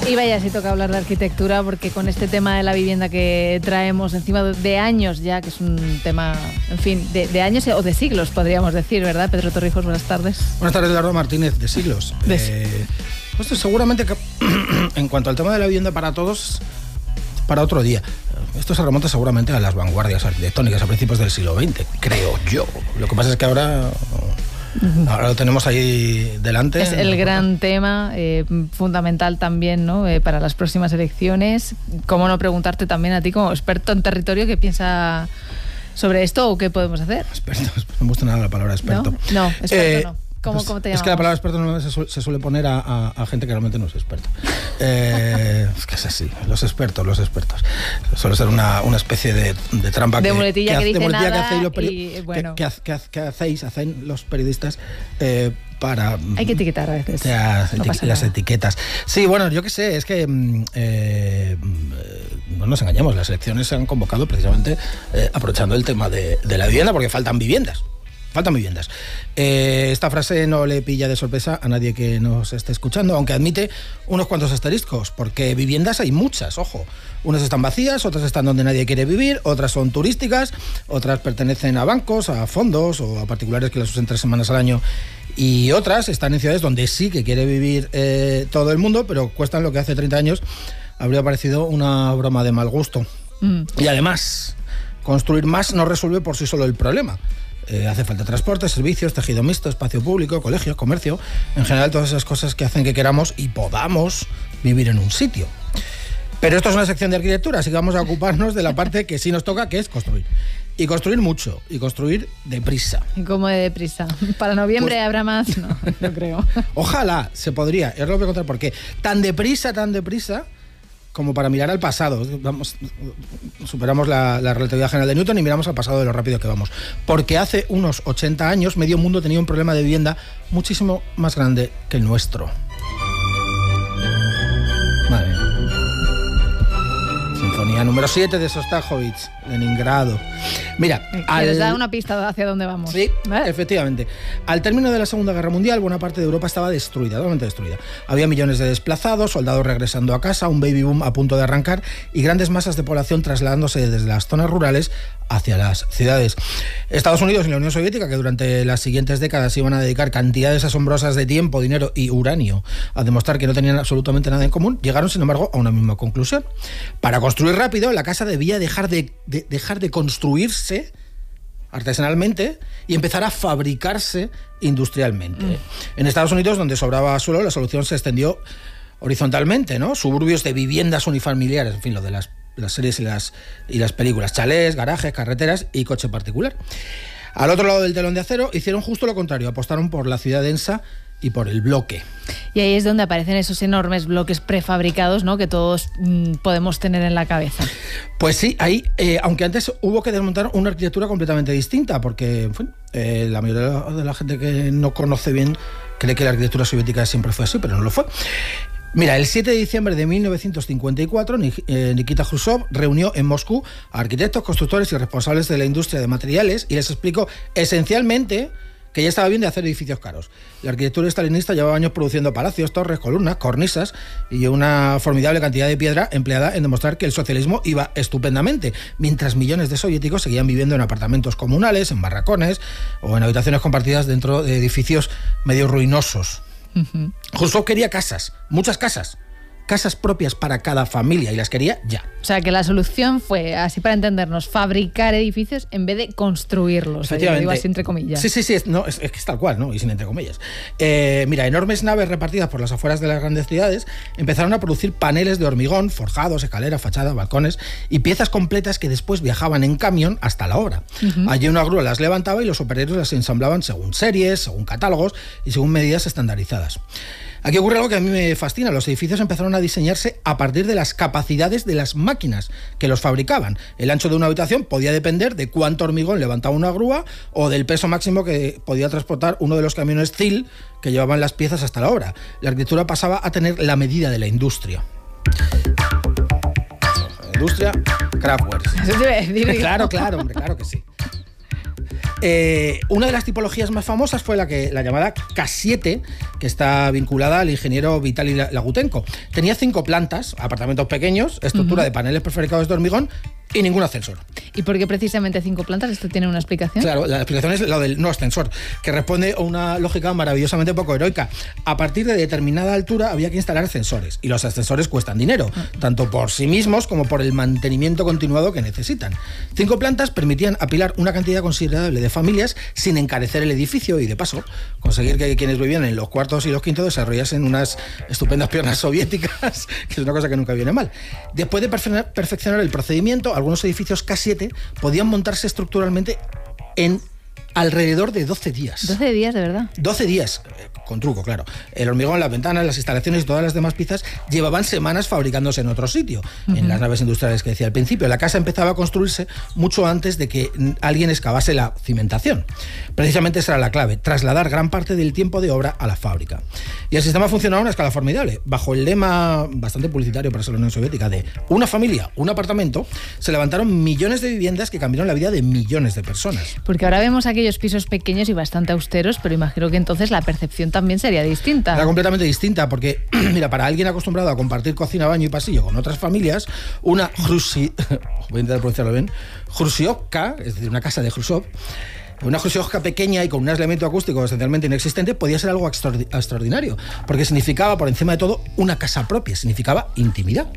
Y vaya, si toca hablar de arquitectura, porque con este tema de la vivienda que traemos encima de años ya, que es un tema, en fin, de años o de siglos, podríamos decir, ¿verdad? Pedro Torrijos, buenas tardes. Buenas tardes, Eduardo Martínez, de siglos. Pues seguramente que, en cuanto al tema de la vivienda para todos, para otro día. Esto se remonta seguramente a las vanguardias arquitectónicas a principios del siglo XX, creo yo. Lo que pasa es que ahora lo tenemos ahí delante. Es el gran tema, fundamental también, ¿no? Para las próximas elecciones. ¿Cómo no preguntarte también a ti, como experto en territorio, qué piensa sobre esto o qué podemos hacer? Experto, no me gusta nada la palabra experto. No, experto no. ¿Cómo te llamas? Es que la palabra experto no se suele poner a gente que realmente no es experto. Es que es así, los expertos. Suele ser una especie de trampa de muletilla que dice nada que hacen los periodistas para... Hay que etiquetar a veces. Las etiquetas. Sí, bueno, yo qué sé, es que no nos engañemos, las elecciones se han convocado precisamente aprovechando el tema de la vivienda, porque faltan viviendas. Esta frase no le pilla de sorpresa a nadie que nos esté escuchando, aunque admite unos cuantos asteriscos, porque viviendas hay muchas, ojo. Unas están vacías, otras están donde nadie quiere vivir, otras son turísticas, otras pertenecen a bancos, a fondos o a particulares que las usen 3 semanas al año, y otras están en ciudades donde sí que quiere vivir todo el mundo, pero cuestan lo que hace 30 años habría parecido una broma de mal gusto. Y además, construir más no resuelve por sí solo el problema. Hace falta transporte, servicios, tejido mixto, espacio público, colegios, comercio, en general todas esas cosas que hacen que queramos y podamos vivir en un sitio. Pero esto es una sección de arquitectura, así que vamos a ocuparnos de la parte que sí nos toca, que es construir. Y construir mucho, y construir deprisa. ¿Y cómo de deprisa? ¿Para noviembre pues, habrá más? No creo. Ojalá, se podría. Y ahora os voy a contar por qué. Tan deprisa, como para mirar al pasado. Superamos la relatividad general de Newton y miramos al pasado de lo rápido que vamos. Porque hace unos 80 años medio mundo tenía un problema de vivienda muchísimo más grande que el nuestro. Madre mía. Sinfonía número 7 de Sostakovich, Leningrado. Mira, les da una pista hacia dónde vamos. Sí, efectivamente. Al término de la Segunda Guerra Mundial, buena parte de Europa estaba destruida, totalmente destruida. Había millones de desplazados, soldados regresando a casa, un baby boom a punto de arrancar y grandes masas de población trasladándose desde las zonas rurales hacia las ciudades. Estados Unidos y la Unión Soviética, que durante las siguientes décadas iban a dedicar cantidades asombrosas de tiempo, dinero y uranio a demostrar que no tenían absolutamente nada en común, llegaron, sin embargo, a una misma conclusión. Para construir rápido, la casa debía dejar de construirse artesanalmente y empezar a fabricarse industrialmente. En Estados Unidos, donde sobraba suelo, la solución se extendió horizontalmente, ¿no? Suburbios de viviendas unifamiliares, en fin, lo de las series y las películas, chalés, garajes, carreteras y coche particular. Al otro lado del telón de acero hicieron justo lo contrario, apostaron por la ciudad densa y por el bloque. Y ahí es donde aparecen esos enormes bloques prefabricados, ¿no?, que todos podemos tener en la cabeza. Pues sí, ahí, aunque antes hubo que desmontar una arquitectura completamente distinta, porque en fin, la mayoría de la gente que no conoce bien cree que la arquitectura soviética siempre fue así, pero no lo fue. Mira, el 7 de diciembre de 1954, Nikita Khrushchev reunió en Moscú a arquitectos, constructores y responsables de la industria de materiales y les explicó esencialmente que ya estaba bien de hacer edificios caros. La arquitectura estalinista llevaba años produciendo palacios, torres, columnas, cornisas y una formidable cantidad de piedra empleada en demostrar que el socialismo iba estupendamente, mientras millones de soviéticos seguían viviendo en apartamentos comunales, en barracones o en habitaciones compartidas dentro de edificios medio ruinosos. Khrushchev quería casas, muchas casas propias para cada familia y las quería ya. O sea, que la solución fue, así para entendernos, fabricar edificios en vez de construirlos. Efectivamente. Digo así entre comillas. Sí, es que es tal cual, ¿no? Y sin entre comillas. Mira, enormes naves repartidas por las afueras de las grandes ciudades empezaron a producir paneles de hormigón, forjados, escaleras, fachadas, balcones y piezas completas que después viajaban en camión hasta la obra. Allí una grúa las levantaba y los operarios las ensamblaban según series, según catálogos y según medidas estandarizadas. Aquí ocurre algo que a mí me fascina. Los edificios empezaron a diseñarse a partir de las capacidades de las máquinas que los fabricaban. El ancho de una habitación podía depender de cuánto hormigón levantaba una grúa o del peso máximo que podía transportar uno de los camiones TIL que llevaban las piezas hasta la obra. La arquitectura pasaba a tener la medida de la industria. Industria, Kraftwerk. Eso te iba a decir. Claro, hombre, claro que sí. Una de las tipologías más famosas fue la llamada K7, que está vinculada al ingeniero Vitali Lagutenko. Tenía 5 plantas, apartamentos pequeños, estructura de paneles prefabricados de hormigón y ningún ascensor. ¿Y por qué precisamente 5 plantas? ¿Esto tiene una explicación? Claro, la explicación es lo del no ascensor, que responde a una lógica maravillosamente poco heroica. A partir de determinada altura había que instalar ascensores, y los ascensores cuestan dinero, tanto por sí mismos como por el mantenimiento continuado que necesitan. 5 plantas permitían apilar una cantidad considerable de familias sin encarecer el edificio y, de paso, conseguir que quienes vivían en los cuartos y los quintos desarrollasen unas estupendas piernas soviéticas, que es una cosa que nunca viene mal. Después de perfeccionar el procedimiento, algunos edificios K7 podían montarse estructuralmente en alrededor de 12 días. 12 días, de verdad. 12 días, con truco, claro. El hormigón, las ventanas, las instalaciones y todas las demás piezas llevaban semanas fabricándose en otro sitio, en las naves industriales que decía al principio. La casa empezaba a construirse mucho antes de que alguien excavase la cimentación. Precisamente esa era la clave, trasladar gran parte del tiempo de obra a la fábrica. Y el sistema funcionaba a una escala formidable. Bajo el lema bastante publicitario para ser la Unión Soviética de una familia, un apartamento, se levantaron millones de viviendas que cambiaron la vida de millones de personas. Porque ahora vemos aquellos pisos pequeños y bastante austeros, pero imagino que entonces la percepción también sería distinta. Era completamente distinta, porque, mira, para alguien acostumbrado a compartir cocina, baño y pasillo con otras familias, una voy a intentar pronunciarlo bien, Hrushevka, es decir, una casa de Khrushchev, una Hrushevka pequeña y con un aislamiento acústico esencialmente inexistente, podía ser algo extraordinario, porque significaba, por encima de todo, una casa propia, significaba intimidad.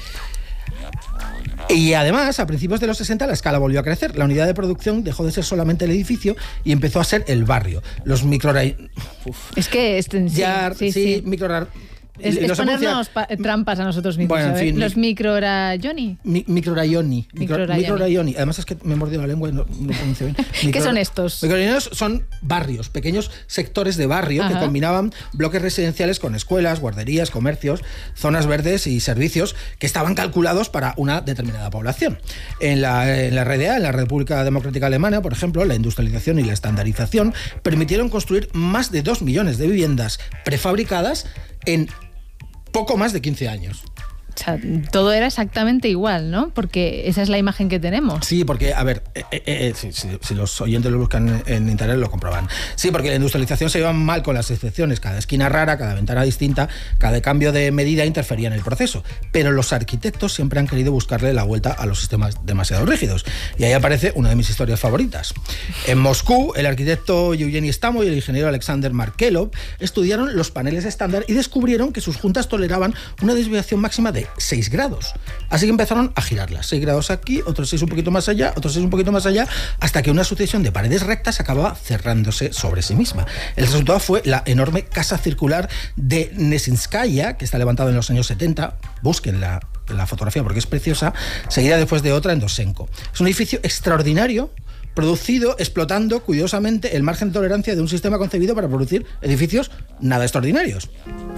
Y además, a principios de los 60, la escala volvió a crecer. La unidad de producción dejó de ser solamente el edificio y empezó a ser el barrio. Los Es que... sí. Es ponernos trampas a nosotros mismos. Bueno, en fin, los microrayoni. Microrayoni. Además es que me he mordido la lengua y no pronuncio bien. ¿Qué son estos? Microrayones son barrios, pequeños sectores de barrio que combinaban bloques residenciales con escuelas, guarderías, comercios, zonas verdes y servicios que estaban calculados para una determinada población. En la RDA, en la República Democrática Alemana, por ejemplo, la industrialización y la estandarización permitieron construir más de 2 millones de viviendas prefabricadas en poco más de 15 años. O sea, todo era exactamente igual, ¿no? Porque esa es la imagen que tenemos. Sí, porque, a ver, si los oyentes lo buscan en internet lo comproban. Sí, porque la industrialización se lleva mal con las excepciones. Cada esquina rara, cada ventana distinta, cada cambio de medida interfería en el proceso. Pero los arquitectos siempre han querido buscarle la vuelta a los sistemas demasiado rígidos. Y ahí aparece una de mis historias favoritas. En Moscú, el arquitecto Eugeni Stamo y el ingeniero Alexander Markelov estudiaron los paneles estándar y descubrieron que sus juntas toleraban una desviación máxima de 6 grados. Así que empezaron a girarlas. 6 grados aquí, otros 6 un poquito más allá, otros 6 un poquito más allá, hasta que una sucesión de paredes rectas acababa cerrándose sobre sí misma. El resultado fue la enorme casa circular de Nesinskaya, que está levantada en los años 70. Busquen la fotografía porque es preciosa, seguida después de otra en Dosenko. Es un edificio extraordinario, producido explotando cuidadosamente el margen de tolerancia de un sistema concebido para producir edificios nada extraordinarios.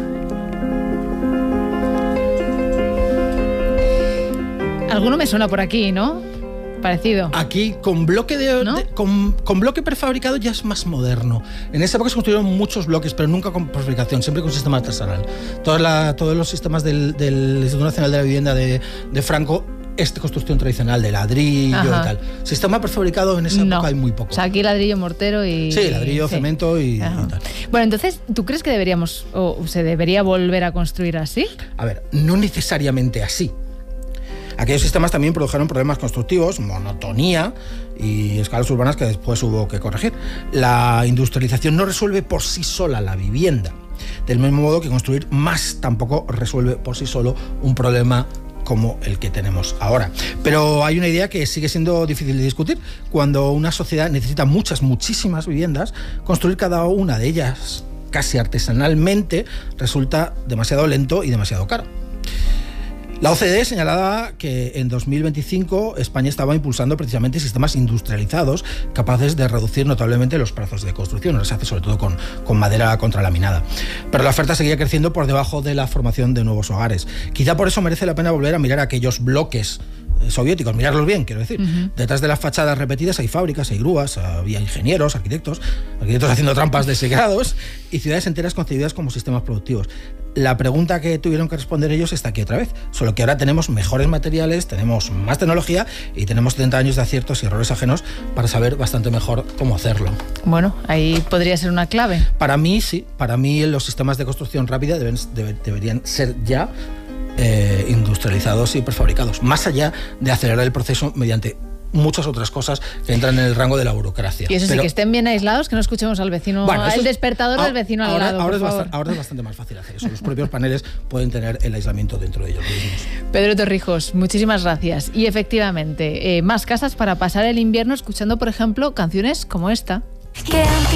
Alguno me suena por aquí, ¿no? Parecido. Aquí, con bloque con bloque prefabricado ya es más moderno. En esa época se construyeron muchos bloques, pero nunca con prefabricación, siempre con sistema artesanal. Todos los sistemas del Instituto Nacional de la Vivienda de Franco es de construcción tradicional, de ladrillo y tal. Sistema prefabricado en esa época hay muy poco. O sea, aquí ladrillo, mortero y... Sí, ladrillo, cemento y tal. Bueno, entonces, ¿tú crees que se debería volver a construir así? A ver, no necesariamente así. Aquellos sistemas también produjeron problemas constructivos, monotonía y escalas urbanas que después hubo que corregir. La industrialización no resuelve por sí sola la vivienda, del mismo modo que construir más tampoco resuelve por sí solo un problema como el que tenemos ahora. Pero hay una idea que sigue siendo difícil de discutir. Cuando una sociedad necesita muchísimas viviendas, construir cada una de ellas casi artesanalmente resulta demasiado lento y demasiado caro. La OCDE señalaba que en 2025 España estaba impulsando precisamente sistemas industrializados capaces de reducir notablemente los plazos de construcción. Ahora se hace sobre todo con madera contralaminada. Pero la oferta seguía creciendo por debajo de la formación de nuevos hogares. Quizá por eso merece la pena volver a mirar aquellos bloques soviéticos, mirarlos bien, quiero decir. Detrás de las fachadas repetidas hay fábricas, hay grúas, había ingenieros, arquitectos haciendo trampas de 6 grados y ciudades enteras concebidas como sistemas productivos. La pregunta que tuvieron que responder ellos está aquí otra vez, solo que ahora tenemos mejores materiales, tenemos más tecnología y tenemos 30 años de aciertos y errores ajenos para saber bastante mejor cómo hacerlo. Bueno, ahí podría ser una clave. Para mí sí, para mí los sistemas de construcción rápida deberían ser ya industrializados y prefabricados, más allá de acelerar el proceso mediante muchas otras cosas que entran en el rango de la burocracia. Y eso sí, que estén bien aislados, que no escuchemos al vecino, bueno, el despertador del vecino al lado. Ahora es bastante más fácil hacer eso. Los propios paneles pueden tener el aislamiento dentro de ellos mismos. Pedro Torrijos, muchísimas gracias. Y efectivamente, más casas para pasar el invierno escuchando, por ejemplo, canciones como esta.